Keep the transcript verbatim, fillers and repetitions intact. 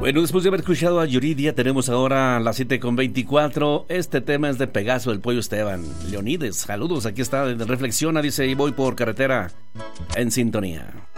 Bueno, después de haber escuchado a Yuridia, tenemos ahora las siete con veinticuatro. Este tema es de Pegaso, el Pollo Esteban. Leonides, saludos, aquí está, reflexiona, dice, y voy por carretera en sintonía.